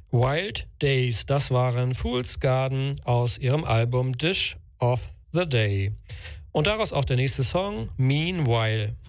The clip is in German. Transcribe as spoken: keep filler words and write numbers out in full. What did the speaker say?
Wild Days, das waren Fool's Garden aus ihrem Album Dish of the Day. Und daraus auch der nächste Song, Meanwhile.